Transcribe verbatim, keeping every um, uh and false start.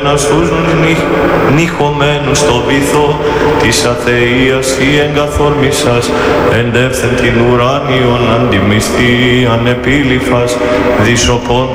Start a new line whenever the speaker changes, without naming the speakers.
Να στους νυχωμένους στο βυθό της αθείας η εγκαθόρμησας εντεύθεν την ουράνιον αντιμισθή ανεπίληφας δισοπών